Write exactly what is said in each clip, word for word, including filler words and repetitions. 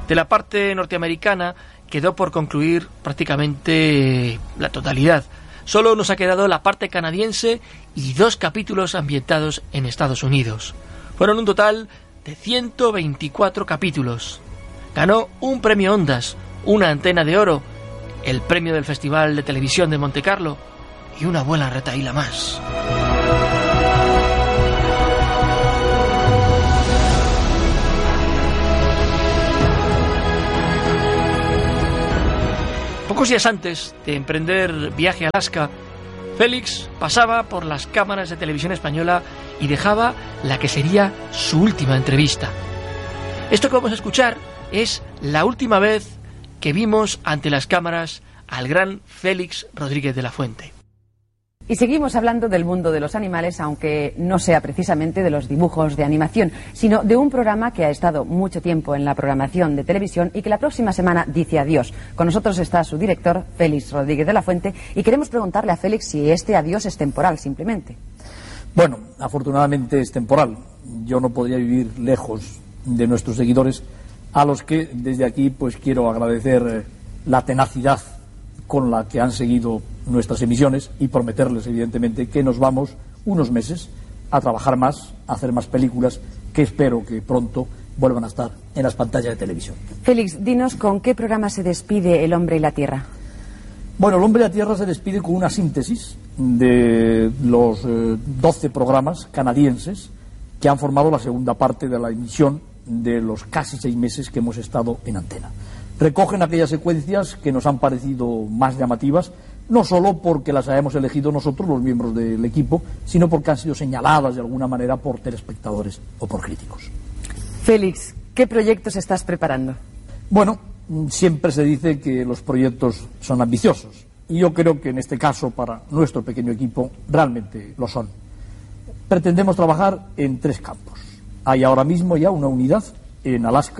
De la parte norteamericana quedó por concluir prácticamente la totalidad. Solo nos ha quedado la parte canadiense y dos capítulos ambientados en Estados Unidos. Fueron un total de ciento veinticuatro capítulos. Ganó un premio Ondas, una antena de oro, el premio del Festival de Televisión de Montecarlo y una buena retahíla más. Pocos días antes de emprender viaje a Alaska, Félix pasaba por las cámaras de televisión española y dejaba la que sería su última entrevista. Esto que vamos a escuchar es la última vez que vimos ante las cámaras al gran Félix Rodríguez de la Fuente. Y seguimos hablando del mundo de los animales, aunque no sea precisamente de los dibujos de animación, sino de un programa que ha estado mucho tiempo en la programación de televisión y que la próxima semana dice adiós. Con nosotros está su director, Félix Rodríguez de la Fuente, y queremos preguntarle a Félix si este adiós es temporal, simplemente. Bueno, afortunadamente es temporal. Yo no podría vivir lejos de nuestros seguidores, a los que desde aquí pues quiero agradecer la tenacidad con la que han seguido nuestras emisiones y prometerles evidentemente que nos vamos unos meses a trabajar más, a hacer más películas que espero que pronto vuelvan a estar en las pantallas de televisión. Félix, dinos con qué programa se despide El Hombre y la Tierra. Bueno, El Hombre y la Tierra se despide con una síntesis de los eh, doce programas canadienses que han formado la segunda parte de la emisión de los casi seis meses que hemos estado en antena. Recogen aquellas secuencias que nos han parecido más llamativas, no solo porque las hayamos elegido nosotros, los miembros del equipo, sino porque han sido señaladas de alguna manera por telespectadores o por críticos. Félix, ¿qué proyectos estás preparando? Bueno, siempre se dice que los proyectos son ambiciosos, y yo creo que en este caso, para nuestro pequeño equipo, realmente lo son. Pretendemos trabajar en tres campos. Hay ahora mismo ya una unidad en Alaska,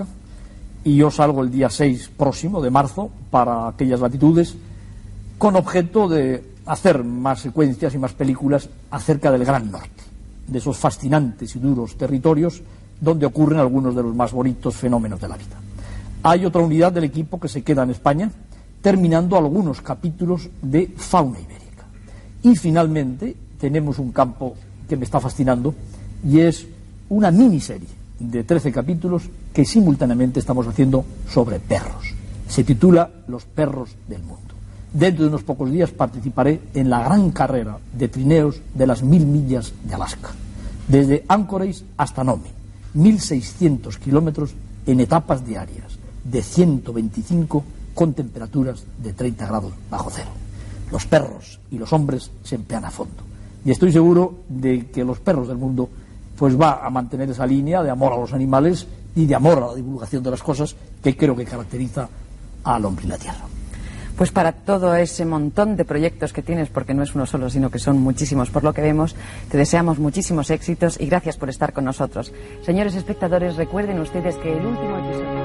y yo salgo el día seis próximo de marzo para aquellas latitudes con objeto de hacer más secuencias y más películas acerca del Gran Norte, de esos fascinantes y duros territorios donde ocurren algunos de los más bonitos fenómenos de la vida. Hay otra unidad del equipo que se queda en España terminando algunos capítulos de fauna ibérica. Y finalmente tenemos un campo que me está fascinando y es una miniserie de trece capítulos que simultáneamente estamos haciendo sobre perros. Se titula Los perros del mundo. Dentro de unos pocos días participaré en la gran carrera de trineos de las mil millas de Alaska, desde Anchorage hasta Nome, mil seiscientos kilómetros en etapas diarias de ciento veinticinco con temperaturas de treinta grados bajo cero. Los perros y los hombres se emplean a fondo y estoy seguro de que los perros del mundo pues va a mantener esa línea de amor a los animales y de amor a la divulgación de las cosas que creo que caracteriza al hombre y la tierra. Pues para todo ese montón de proyectos que tienes, porque no es uno solo, sino que son muchísimos por lo que vemos, te deseamos muchísimos éxitos y gracias por estar con nosotros. Señores espectadores, recuerden ustedes que el último episodio...